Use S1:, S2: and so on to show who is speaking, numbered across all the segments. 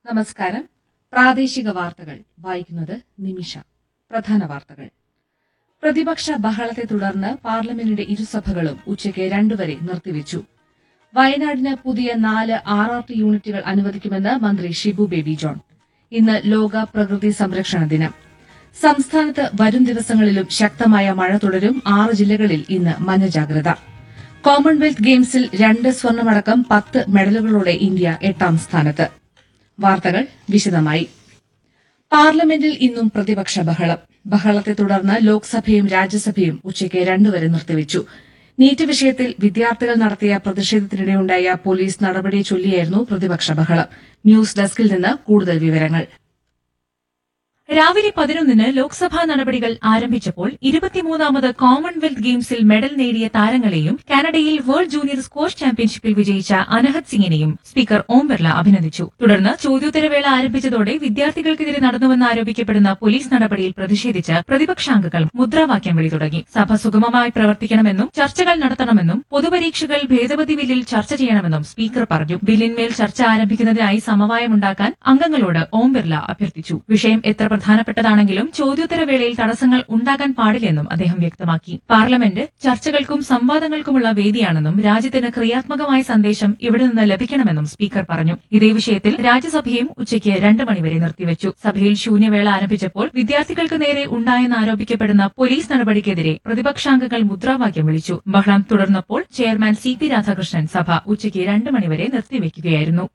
S1: നമസ്കാരം. പ്രാദേശിക വാർത്തകൾ വായിക്കുന്നത് നിമിഷ. പ്രധാന വാർത്തകൾ. പ്രതിപക്ഷ ബഹളത്തെ തുടർന്ന് പാർലമെന്റിന്റെ ഇരുസഭകളും ഉച്ചയ്ക്ക് 2 വരെ നിർത്തിവച്ചു. വയനാടിന് പുതിയ 4 RRT യൂണിറ്റുകൾ അനുവദിക്കുമെന്ന് മന്ത്രി ഷിബു ബേബി ജോൺ. ഇന്ന് ലോക പ്രകൃതി സംരക്ഷണ ദിനം. സംസ്ഥാനത്ത് വരും ദിവസങ്ങളിലും ശക്തമായ മഴ തുടരും. 6 ജില്ലകളിൽ ഇന്ന് മഞ്ഞ ജാഗ്രത. കോമൺവെൽത്ത് ഗെയിംസിൽ 2 സ്വർണമടക്കം 10 മെഡലുകളോടെ ഇന്ത്യ 8ാം സ്ഥാനത്ത്. വാർത്തകൾ വിശദമായി. പാർലമെന്റിൽ ഇന്നും പ്രതിപക്ഷ ബഹളം. ബഹളത്തെ തുടർന്ന് ലോക്സഭയും രാജ്യസഭയും ഉച്ചയ്ക്ക് 2 വരെ നിർത്തിവച്ചു. നീറ്റ് വിഷയത്തിൽ വിദ്യാർത്ഥികൾ നടത്തിയ പ്രതിഷേധത്തിനിടെയുണ്ടായ പോലീസ് നടപടിയെ ചൊല്ലിയായിരുന്നു പ്രതിപക്ഷ ബഹളം. ന്യൂസ് ഡെസ്കിൽ നിന്ന് കൂടുതൽ വിവരങ്ങൾ.
S2: രാവിലെ 11-ന് ലോക്സഭാ നടപടികൾ ആരംഭിച്ചപ്പോൾ 23ാമത് കോമൺവെൽത്ത് ഗെയിംസിൽ മെഡൽ നേടിയ താരങ്ങളെയും കാനഡയിൽ വേൾഡ് ജൂനിയർ സ്ക്വാഷ് ചാമ്പ്യൻഷിപ്പിൽ വിജയിച്ച അനഹത് സിംഗിനെയും സ്പീക്കർ ഓം ബിർള അഭിനന്ദിച്ചു. തുടർന്ന് ചോദ്യോത്തരവേള ആരംഭിച്ചതോടെ വിദ്യാർത്ഥികൾക്കെതിരെ നടന്നുവെന്ന് ആരോപിക്കപ്പെടുന്ന പോലീസ് നടപടിയിൽ പ്രതിഷേധിച്ച് പ്രതിപക്ഷാംഗങ്ങൾ മുദ്രാവാക്യം വിളി തുടങ്ങി. സഭ സുഗമമായി പ്രവർത്തിക്കണമെന്നും ചർച്ചകൾ നടത്തണമെന്നും പൊതുപരീക്ഷകൾ ഭേദഗതി ബില്ലിൽ ചർച്ച ചെയ്യണമെന്നും സ്പീക്കർ പറഞ്ഞു. ബില്ലിന്മേൽ ചർച്ച ആരംഭിക്കുന്നതിനായി സമവായമുണ്ടാക്കാൻ അംഗങ്ങളോട് ഓം ബിർള അഭ്യർത്ഥിച്ചു. വിഷയം എത്ര പ്രധാനപ്പെട്ടതാണെങ്കിലും ചോദ്യോത്തരവേളയിൽ തടസ്സങ്ങൾ ഉണ്ടാകാൻ പാടില്ലെന്നും അദ്ദേഹം വ്യക്തമാക്കി. പാർലമെന്റ് ചർച്ചകൾക്കും സംവാദങ്ങൾക്കുമുള്ള വേദിയാണെന്നും രാജ്യത്തിന് ക്രിയാത്മകമായ സന്ദേശം ഇവിടെ നിന്ന് ലഭിക്കണമെന്നും സ്പീക്കർ പറഞ്ഞു. ഇതേ വിഷയത്തിൽ രാജ്യസഭയും ഉച്ചയ്ക്ക് 2 മണിവരെ നിർത്തിവച്ചു. സഭയിൽ ശൂന്യവേള ആരംഭിച്ചപ്പോൾ വിദ്യാർത്ഥികൾക്ക് നേരെ ഉണ്ടായെന്ന് ആരോപിക്കപ്പെടുന്ന പോലീസ് നടപടിക്കെതിരെ പ്രതിപക്ഷാംഗങ്ങൾ മുദ്രാവാക്യം വിളിച്ചു. ബഹളം തുടർന്നപ്പോൾ ചെയർമാൻ CP രാധാകൃഷ്ണൻ സഭ ഉച്ചയ്ക്ക് 2 മണിവരെ നിർത്തിവയ്ക്കുകയായിരുന്നു.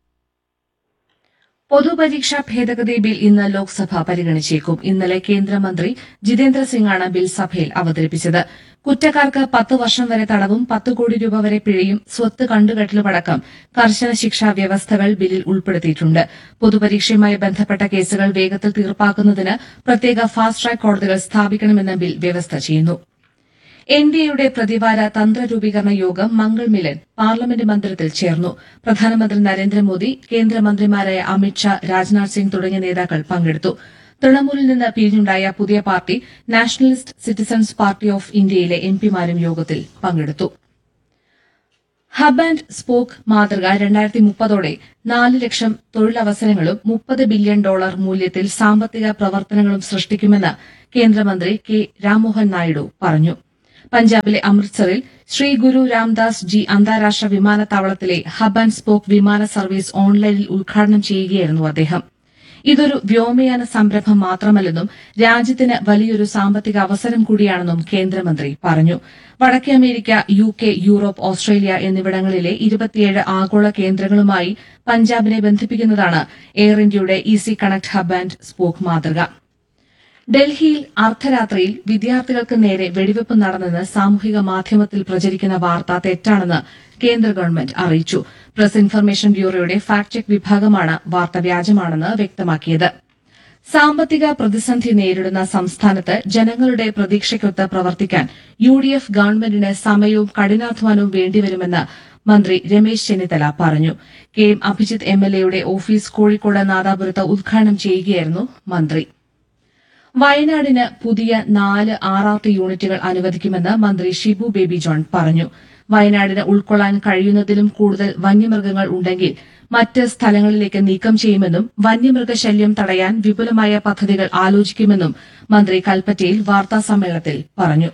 S1: പൊതുപരീക്ഷാ ഭേദഗതി ബിൽ ഇന്ന് ലോക്സഭ പരിഗണിച്ചേക്കും. ഇന്നലെ കേന്ദ്രമന്ത്രി ജിതേന്ദ്ര സിംഗാണ് ബിൽ സഭയിൽ അവതരിപ്പിച്ചത്. കുറ്റക്കാർക്ക് 10 വർഷം വരെ തടവും 10 കോടി രൂപ വരെ പിഴയും സ്വത്ത് കണ്ടുകെട്ടലുമടക്കം കർശന ശിക്ഷാ വ്യവസ്ഥകൾ ബില്ലിൽ ഉൾപ്പെടുത്തിയിട്ടുണ്ട്. പൊതുപരീക്ഷയുമായി ബന്ധപ്പെട്ട കേസുകൾ വേഗത്തിൽ തീർപ്പാക്കുന്നതിന് പ്രത്യേക ഫാസ്റ്റ് ട്രാക്ക് കോടതികൾ സ്ഥാപിക്കണമെന്ന് ബിൽ വ്യവസ്ഥ ചെയ്യുന്നു. NDAയുടെ പ്രതിവാര തന്ത്രരൂപീകരണ യോഗം മംഗൾ മിലൻ പാർലമെന്റ് മന്ദിരത്തിൽ ചേർന്നു. പ്രധാനമന്ത്രി നരേന്ദ്രമോദി, കേന്ദ്രമന്ത്രിമാരായ അമിത്ഷാ, രാജ്നാഥ് സിംഗ് തുടങ്ങിയ നേതാക്കൾ പങ്കെടുത്തു. തൃണമൂലിൽ നിന്ന് പിരിഞ്ഞുണ്ടായ പുതിയ party nationalist citizens party of ഇന്ത്യയിലെ MPമാരും യോഗത്തിൽ പങ്കെടുത്തു. ഹബ് ആൻഡ് സ്പോക്ക് മാതൃക 2030ഓടെ 4 ലക്ഷം തൊഴിലവസരങ്ങളും $30 ബില്യൺ മൂല്യത്തിൽ സാമ്പത്തിക പ്രവർത്തനങ്ങളും സൃഷ്ടിക്കുമെന്ന് കേന്ദ്രമന്ത്രി കെ രാംമോഹൻ നായിഡു പറഞ്ഞു. പഞ്ചാബിലെ അമൃത്സറിൽ ശ്രീ ഗുരു രാംദാസ് ജി അന്താരാഷ്ട്ര വിമാനത്താവളത്തിലെ ഹബ് ആൻഡ് സ്പോക്ക് വിമാന സർവീസ് ഓൺലൈനിൽ ഉദ്ഘാടനം ചെയ്യുകയായിരുന്നു അദ്ദേഹം. ഇതൊരു വ്യോമയാന സംരംഭം മാത്രമല്ലെന്നും രാജ്യത്തിന് വലിയൊരു സാമ്പത്തിക അവസരം കൂടിയാണെന്നും കേന്ദ്രമന്ത്രി പറഞ്ഞു. വടക്കേ അമേരിക്ക, UK, യൂറോപ്പ്, ഓസ്ട്രേലിയ എന്നിവിടങ്ങളിലെ 27 ആഗോള കേന്ദ്രങ്ങളുമായി പഞ്ചാബിനെ ബന്ധിപ്പിക്കുന്നതാണ് എയർ ഇന്ത്യയുടെ easy connect hub and spoke മാതൃക. ഡൽഹിയിൽ അർദ്ധരാത്രിയിൽ വിദ്യാർത്ഥികൾക്ക് നേരെ വെടിവെപ്പ് നടന്നെന്ന് സാമൂഹിക മാധ്യമത്തിൽ പ്രചരിക്കുന്ന വാർത്ത തെറ്റാണെന്ന് കേന്ദ്ര ഗവൺമെന്റ് അറിയിച്ചു. പ്രസ് ഇൻഫർമേഷൻ ബ്യൂറോയുടെ ഫാക്ട് ചെക്ക് വിഭാഗമാണ് വാർത്ത വ്യാജമാണെന്ന് വ്യക്തമാക്കിയത്. സാമ്പത്തിക പ്രതിസന്ധി നേരിടുന്ന സംസ്ഥാനത്ത് ജനങ്ങളുടെ പ്രതീക്ഷയ്ക്കൊത്ത് പ്രവർത്തിക്കാൻ UDF ഗവൺമെന്റിന് സമയവും കഠിനാധ്വാനവും വേണ്ടിവരുമെന്ന് മന്ത്രി രമേശ് ചെന്നിത്തല പറഞ്ഞു. KM അഭിജിത്ത് MLAയുടെ ഓഫീസ് കോഴിക്കോട് നാദാപുരത്ത് ഉദ്ഘാടനം ചെയ്യുകയായിരുന്നു മന്ത്രി. വയനാടിന് പുതിയ 4 RRT യൂണിറ്റുകൾ അനുവദിക്കുമെന്ന് മന്ത്രി ഷിബു ബേബി ജോൺ പറഞ്ഞു. വയനാടിന് ഉൾക്കൊള്ളാൻ കഴിയുന്നതിലും കൂടുതൽ വന്യമൃഗങ്ങൾ ഉണ്ടെങ്കിൽ മറ്റ് സ്ഥലങ്ങളിലേക്ക് നീക്കം ചെയ്യുമെന്നും വന്യമൃഗശല്യം തടയാൻ വിപുലമായ പദ്ധതികൾ ആലോചിക്കുമെന്നും മന്ത്രി കൽപ്പറ്റയിൽ വാർത്താസമ്മേളനത്തിൽ പറഞ്ഞു.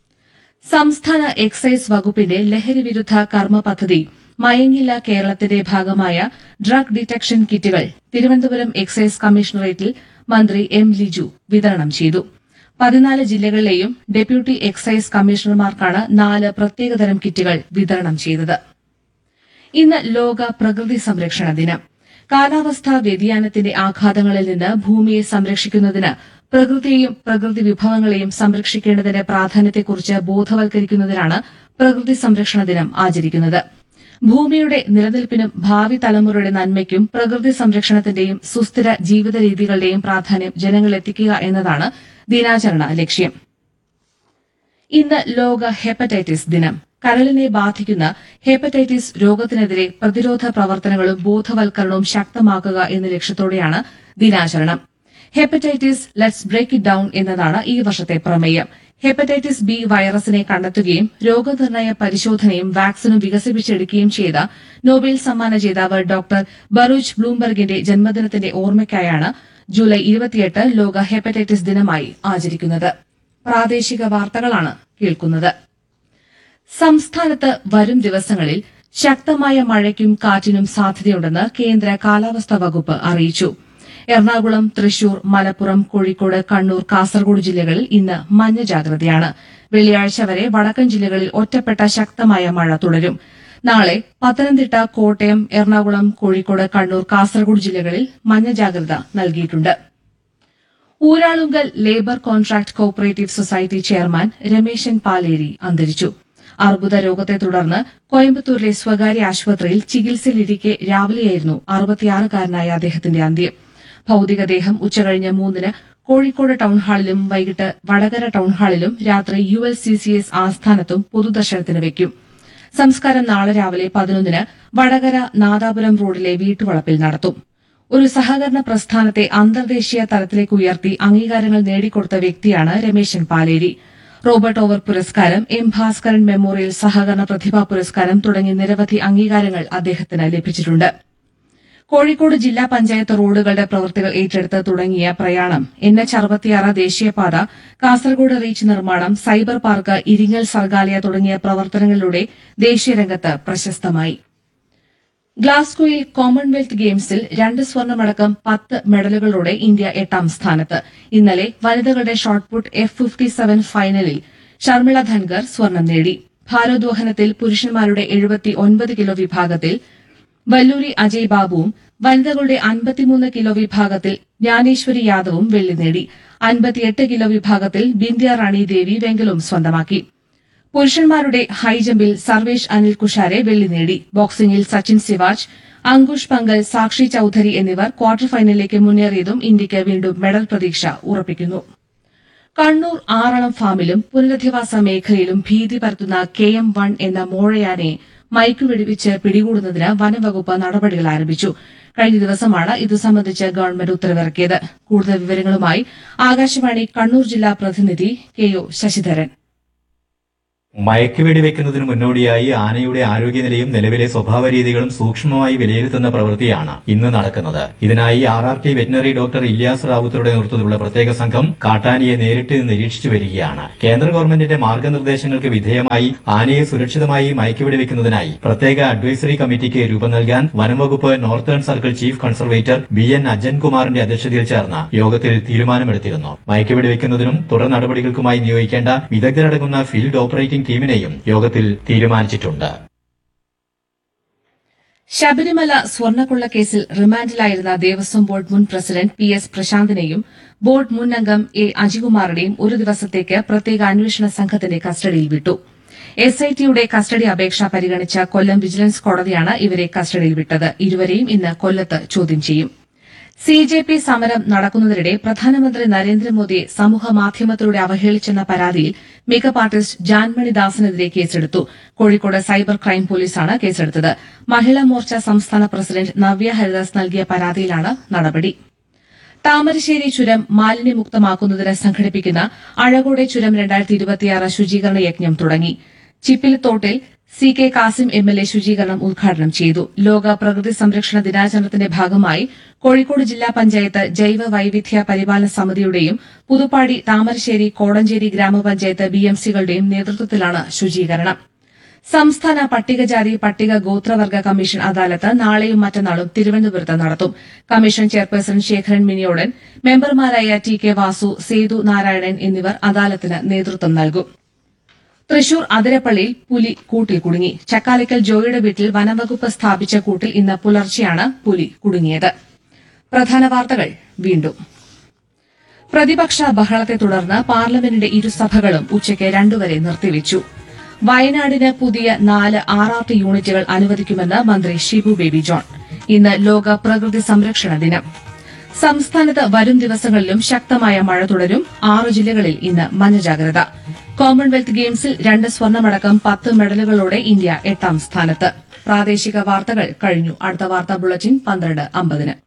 S1: സംസ്ഥാന എക്സൈസ് വകുപ്പിന്റെ ലഹരിവിരുദ്ധ കർമ്മ പദ്ധതി മയങ്ങില്ല കേരളത്തിന്റെ ഭാഗമായ ഡ്രഗ് ഡിറ്റക്ഷൻ കിറ്റുകൾ തിരുവനന്തപുരം എക്സൈസ് കമ്മീഷണറേറ്റിൽ മന്ത്രി M. ലിജു വിതരണം ചെയ്തു. 14 ജില്ലകളിലെയും ഡെപ്യൂട്ടി എക്സൈസ് കമ്മീഷണർമാർക്കാണ് 4 പ്രത്യേകതരം കിറ്റുകൾ വിതരണം ചെയ്തത്. ഇന്ന് ലോക പ്രകൃതി സംരക്ഷണ ദിനം. കാലാവസ്ഥാ വ്യതിയാനത്തിന്റെ ആഘാതങ്ങളിൽ നിന്ന് ഭൂമിയെ സംരക്ഷിക്കുന്നതിന് പ്രകൃതിയെയും പ്രകൃതി വിഭവങ്ങളെയും സംരക്ഷിക്കേണ്ടതിന്റെ പ്രാധാന്യത്തെക്കുറിച്ച് ബോധവൽക്കരിക്കുന്നതിനാണ് പ്രകൃതി സംരക്ഷണ ദിനം ആചരിക്കുന്നത്. ഭൂമിയുടെ നിലനിൽപ്പിനും ഭാവി തലമുറയുടെ നന്മയ്ക്കും പ്രകൃതി സംരക്ഷണത്തിന്റെയും സുസ്ഥിര ജീവിത രീതികളുടെയും പ്രാധാന്യം ജനങ്ങളിലെത്തിക്കുക എന്നതാണ് ദിനാചരണ ലക്ഷ്യം. ഇന്ന് ലോക ഹെപ്പറ്റൈറ്റിസ് ദിനം. കരളിനെ ബാധിക്കുന്ന ഹെപ്പറ്റൈറ്റിസ് രോഗത്തിനെതിരെ പ്രതിരോധ പ്രവർത്തനങ്ങളും ബോധവൽക്കരണവും ശക്തമാക്കുക എന്ന ലക്ഷ്യത്തോടെയാണ് ദിനാചരണം. Hepatitis let's break it down എന്നതാണ് ഈ വർഷത്തെ പ്രമേയം. ഹെപ്പറ്റൈറ്റിസ് ബി വൈറസിനെ കണ്ടെത്തുകയും രോഗനിർണയ പരിശോധനയും വാക്സിനും വികസിപ്പിച്ചെടുക്കുകയും ചെയ്ത നോബൽ സമ്മാന ജേതാവ് ഡോക്ടർ ബറൂച്ച് ബ്ലൂംബെർഗിന്റെ ജന്മദിനത്തിന്റെ ഓർമ്മയ്ക്കായാണ് ജൂലൈ 28 ലോക ഹെപ്പറ്റൈറ്റിസ് ദിനമായി ആചരിക്കുന്നത്. പ്രാദേശിക വാർത്തകളാണ് കേൾക്കുന്നത്. സംസ്ഥാനത്ത് വരും ദിവസങ്ങളിൽ ശക്തമായ മഴയ്ക്കും കാറ്റിനും സാധ്യതയുണ്ടെന്ന് കേന്ദ്ര കാലാവസ്ഥാ വകുപ്പ് അറിയിച്ചു. എറണാകുളം, തൃശൂർ, മലപ്പുറം, കോഴിക്കോട്, കണ്ണൂർ, കാസർഗോഡ് ജില്ലകളിൽ ഇന്ന് മഞ്ഞ ജാഗ്രതയാണ്. വെള്ളിയാഴ്ച വരെ വടക്കൻ ജില്ലകളിൽ ഒറ്റപ്പെട്ട ശക്തമായ മഴ തുടരും. നാളെ പത്തനംതിട്ട, കോട്ടയം, എറണാകുളം, കോഴിക്കോട്, കണ്ണൂർ, കാസർഗോഡ് ജില്ലകളിൽ മഞ്ഞ ജാഗ്രത നൽകിയിട്ടുണ്ട്. Uralungal labour contract cooperative society chairman Rameshan Paleri അന്തരിച്ചു. അർബുദ രോഗത്തെ തുടർന്ന് കോയമ്പത്തൂരിലെ സ്വകാര്യ ആശുപത്രിയിൽ ചികിത്സയിലിരിക്കെ രാവിലെയായിരുന്നു 66-കാരനായ അദ്ദേഹത്തിന്റെ അന്ത്യം. ഭൌതികദേഹം ഉച്ചകഴിഞ്ഞ് 3-ന് കോഴിക്കോട് ടൌൺഹാളിലും വൈകിട്ട് വടകര ടൌൺഹാളിലും രാത്രി ULCCS ആസ്ഥാനത്തും പൊതുദർശനത്തിന് വയ്ക്കും. സംസ്കാരം നാളെ രാവിലെ 11-ന് വടകര നാദാപുരം റോഡിലെ വീട്ടുവളപ്പിൽ നടത്തും. ഒരു സഹകരണ പ്രസ്ഥാനത്തെ അന്തർദേശീയ തലത്തിലേക്ക് ഉയർത്തി അംഗീകാരങ്ങൾ നേടിക്കൊടുത്ത വ്യക്തിയാണ് രമേശൻ പാലേരി. റോബർട്ട് ഓവർ പുരസ്കാരം, M. ഭാസ്കരൻ മെമ്മോറിയൽ സഹകരണ പ്രതിഭാ പുരസ്കാരം തുടങ്ങി നിരവധി അംഗീകാരങ്ങൾ അദ്ദേഹത്തിന് ലഭിച്ചിട്ടുണ്ട്. കോഴിക്കോട് ജില്ലാ പഞ്ചായത്ത് റോഡുകളുടെ പ്രവൃത്തികൾ ഏറ്റെടുത്ത് തുടങ്ങിയ പ്രയാണം, NH66 ദേശീയപാത, കാസർഗോഡ് റീച്ച് നിർമ്മാണം, സൈബർ പാർക്ക്, ഇരിങ്ങൽ സർഗാലയ തുടങ്ങിയ പ്രവർത്തനങ്ങളിലൂടെ ദേശീയരംഗത്ത് പ്രശസ്തമായി. ഗ്ലാസ്ഗോയിൽ കോമൺവെൽത്ത് ഗെയിംസിൽ 2 സ്വർണമടക്കം 10 മെഡലുകളോടെ ഇന്ത്യ 8ാം സ്ഥാനത്ത്. ഇന്നലെ വനിതകളുടെ ഷോട്ട്പുട്ട് F57 ഫൈനലിൽ ഷർമിള ധൻകർ സ്വർണം നേടി. ഭാരോദ്വഹനത്തിൽ പുരുഷന്മാരുടെ 79 കിലോ വിഭാഗത്തിൽ വല്ലൂരി അജയ് ബാബുവും വനിതകളുടെ 53 കിലോ വിഭാഗത്തിൽ ജ്ഞാനേശ്വരി യാദവും വെള്ളി നേടി. 58 കിലോ വിഭാഗത്തിൽ ബിന്ദ്യ റാണി ദേവി വെങ്കലവും സ്വന്തമാക്കി. പുരുഷന്മാരുടെ ഹൈജമ്പിൽ സർവേഷ് അനിൽ കുഷാരെ വെള്ളി നേടി. ബോക്സിംഗിൽ സച്ചിൻ സിവാച്ച്, അങ്കുഷ് പങ്കൽ, സാക്ഷി ചൌധരി എന്നിവർ ക്വാർട്ടർ ഫൈനലിലേക്ക് മുന്നേറിയതും ഇന്ത്യയ്ക്ക് വീണ്ടും മെഡൽ പ്രതീക്ഷ ഉറപ്പിക്കുന്നു. കണ്ണൂർ ആറളം ഫാമിലും പുനരധിവാസ മേഖലയിലും ഭീതി പരത്തുന്ന KM1 എന്ന മോഴയാനയെ മയക്കുവെടിവെച്ച് പിടികൂടുന്നതിന് വനംവകുപ്പ് നടപടികൾ ആരംഭിച്ചു. കഴിഞ്ഞ ദിവസമാണ് ഇതു സംബന്ധിച്ച് ഗവൺമെന്റ് ഉത്തരവിറക്കിയത്. കൂടുതൽ വിവരങ്ങളുമായി ആകാശവാണി കണ്ണൂർ ജില്ലാ പ്രതിനിധി KO ശശിധരൻ.
S3: മയക്കുവെടി വെക്കുന്നതിന് മുന്നോടിയായി ആനയുടെ ആരോഗ്യനിലയും നിലവിലെ സ്വഭാവ രീതികളും സൂക്ഷ്മമായി വിലയിരുത്തുന്ന പ്രവൃത്തിയാണ് ഇന്ന് നടക്കുന്നത്. ഇതിനായി RRT വെറ്റിനറി ഡോക്ടർ ഇല്യാസ് റാവുത്തറുടെ നേതൃത്വത്തിലുള്ള പ്രത്യേക സംഘം കാട്ടാനയെ നേരിട്ട് നിരീക്ഷിച്ചു വരികയാണ്. കേന്ദ്ര ഗവൺമെന്റിന്റെ മാർഗനിർദ്ദേശങ്ങൾക്ക് വിധേയമായി ആനയെ സുരക്ഷിതമായി മയക്കുവെടി വെക്കുന്നതിനായി പ്രത്യേക അഡ്വൈസറി കമ്മിറ്റിക്ക് രൂപം നൽകാൻ വനംവകുപ്പ് northern circle chief conservator BN അജൻകുമാറിന്റെ അധ്യക്ഷതയിൽ ചേർന്ന യോഗത്തിൽ തീരുമാനമെടുത്തിരുന്നു. മയക്കുവെടി വെക്കുന്നതിനും തുടർ നടപടികൾക്കുമായി നിയോഗിക്കേണ്ട വിദഗ്ധരടങ്ങുന്ന ഫീൽഡ് ഓപ്പറേറ്റിംഗ് ടീമിനെയും യോഗത്തിൽ തീരുമാനിച്ചിട്ടുണ്ട്.
S1: ശബരിമല സ്വർണ്ണക്കൊള്ള കേസിൽ റിമാൻഡിലായിരുന്ന ദേവസ്വം ബോർഡ് മുൻ പ്രസിഡന്റ് PS പ്രശാന്തിനെയും ബോർഡ് മുൻ അംഗം A. അജികുമാറിനെയും ഒരു ദിവസത്തേക്ക് പ്രത്യേക അന്വേഷണ സംഘത്തിന്റെ കസ്റ്റഡിയിൽ വിട്ടു. SITയുടെ കസ്റ്റഡി അപേക്ഷ പരിഗണിച്ച കൊല്ലം വിജിലൻസ് കോടതിയാണ് ഇവരെ കസ്റ്റഡിയിൽ വിട്ടത്. ഇരുവരെയും ഇന്ന് കൊല്ലത്ത് ചോദ്യം ചെയ്യും. CJP സമരം നടക്കുന്നതിനിടെ പ്രധാനമന്ത്രി നരേന്ദ്രമോദിയെ സമൂഹമാധ്യമത്തിലൂടെ അവഹേളിച്ചെന്ന പരാതിയിൽ മേക്കപ്പ് ആർട്ടിസ്റ്റ് ജാൻമണി ദാസിനെതിരെ കേസെടുത്തു. കോഴിക്കോട് സൈബർ ക്രൈം പോലീസാണ് കേസെടുത്തത്. മഹിളാ മോർച്ച സംസ്ഥാന പ്രസിഡന്റ് നവ്യ ഹരിദാസ് നൽകിയ പരാതിയിലാണ് നടപടി. താമരശ്ശേരി ചുരം മാലിന്യമുക്തമാക്കുന്നതിന് സംഘടിപ്പിക്കുന്ന അഴകോടെ ചുരം 2026 ശുചീകരണ യജ്ഞം തുടങ്ങി. ചിപ്പിലിത്തോട്ടിൽ CK കാസിം MLA ശുചീകരണം ഉദ്ഘാടനം ചെയ്തു. ലോക പ്രകൃതി സംരക്ഷണ ദിനാചരണത്തിന്റെ ഭാഗമായി കോഴിക്കോട് ജില്ലാ പഞ്ചായത്ത് ജൈവ വൈവിധ്യ പരിപാലന സമിതിയുടെയും പുതുപ്പാടി, താമരശ്ശേരി, കോടഞ്ചേരി ഗ്രാമപഞ്ചായത്ത് BMCകളുടെയും നേതൃത്വത്തിലാണ് ശുചീകരണം. സംസ്ഥാന പട്ടികജാതി പട്ടിക ഗോത്രവർഗ കമ്മീഷൻ അദാലത്ത് നാളെയും മറ്റന്നാളും തിരുവനന്തപുരത്ത് നടത്തും. കമ്മീഷൻ ചെയർപേഴ്സൺ ശേഖരൻ മിനിയോടൻ, മെമ്പർമാരായ TK വാസു, സേതു നാരായണൻ എന്നിവർ അദാലത്തിന് നേതൃത്വം നൽകും. തൃശൂർ അതിരപ്പള്ളിയിൽ പുലി കൂട്ടിൽ കുടുങ്ങി. ചക്കാലക്കൽ ജോയിയുടെ വീട്ടിൽ വനംവകുപ്പ് സ്ഥാപിച്ച കൂട്ടിൽ ഇന്ന് പുലർച്ചെയാണ് പുലി കുടുങ്ങിയത്. പ്രധാന വാർത്തകൾ വീണ്ടും. പ്രതിപക്ഷ ബഹളത്തെ തുടർന്ന് പാർലമെന്റിന്റെ ഇരുസഭകളും ഉച്ചയ്ക്ക് 2 വരെ നിർത്തിവച്ചു. വയനാടിന് പുതിയ 4 RRT യൂണിറ്റുകൾ അനുവദിക്കുമെന്ന് മന്ത്രി ഷിബു ബേബി ജോൺ. ഇന്ന് ലോക പ്രകൃതി സംരക്ഷണ ദിനം. സംസ്ഥാനത്ത് വരും ദിവസങ്ങളിലും ശക്തമായ മഴ തുടരും. 6 ജില്ലകളിൽ ഇന്ന് മഞ്ഞ ജാഗ്രത. കോമൺവെൽത്ത് ഗെയിംസിൽ 2 സ്വർണമടക്കം 10 മെഡലുകളോടെ ഇന്ത്യ 8ാം സ്ഥാനത്ത്. പ്രാദേശിക വാർത്തകൾ കഴിഞ്ഞു. അടുത്ത വാർത്താ ബുള്ളറ്റിൻ 12:50.